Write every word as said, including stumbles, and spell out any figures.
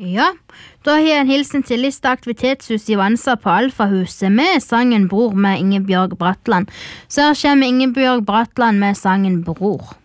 Ja, da har jeg en hilsen til liste aktivitetshus i Vansa på Alfahuset med sangen Bror med Ingebjørg Bratland. Så her kommer Ingebjørg Bratland med sangen Bror.